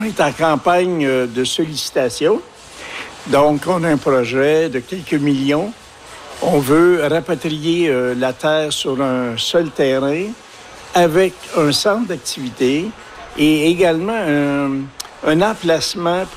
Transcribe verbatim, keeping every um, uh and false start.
On est en campagne de sollicitation. Donc, on a un projet de quelques millions. On veut rapatrier euh, la terre sur un seul terrain avec un centre d'activité et également un, un emplacement